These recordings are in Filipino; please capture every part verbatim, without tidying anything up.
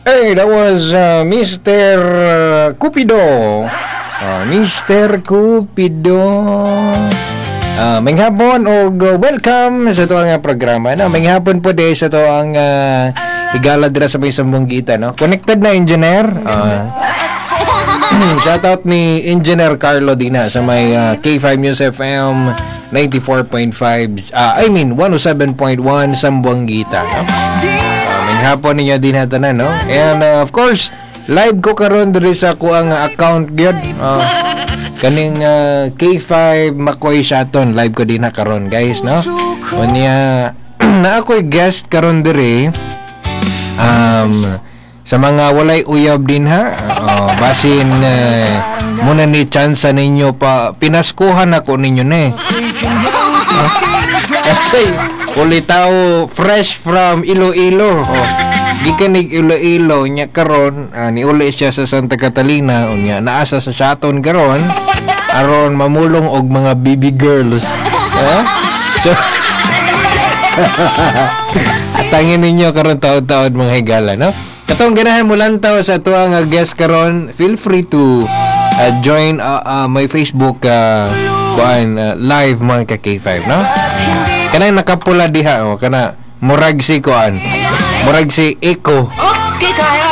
Hey, that was uh, mister Cupido. Uh, mister Cupido. Uh, Manghapon o welcome sa ito ang programa. No? Manghapon po din sa ito ang uh, higala dira sa may Sambonggita. No? Connected na engineer. Uh, shout out ni Engineer Carlo Dina sa may uh, K five News F M ninety-four point five. Uh, I mean one oh seven point one Sambonggita. No? Uh, manghapon ninyo din natin na. No? And uh, of course, live ko karon diri sa ko ang account gyud. Uh, kaning uh, K five Makoy Shaton live ko din na karon guys, no? Unya na ako'y guest karon diri um sa mga walay uyab din ha. Uh, basin uh, muna ni chance ninyo pa pinaskuhan ako ninyo ne. Kasi ulitaw fresh from Iloilo. Oh. Gikanig Iloilo nya karon uh, ni uli siya sa Santa Catalina unya naasa sa Shaton karon aron mamulong og mga baby girls. Eh? So atangin ninyo karon taon-taon mga higala, no? Katong ganahan mo lantaw sa tuang uh, guest karon, feel free to uh, join uh, uh, my Facebook uh, kuan uh, live mga ka K five, no? Kanang nakapula diha oh, kana murag si kuan. Murag si Eco. Okay kayo.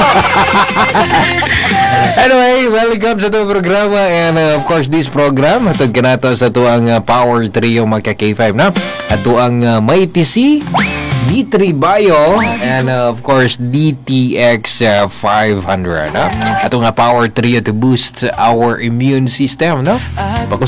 Anyway, welcome sa itong programa. And uh, of course, this program hatod kanato sa tuang uh, Power Trio mga K five na. At tuang uh, Mighty C, D three Bio, and uh, of course, D T X uh, five hundred. No? At nga Power Trio to boost our immune system. No? Bago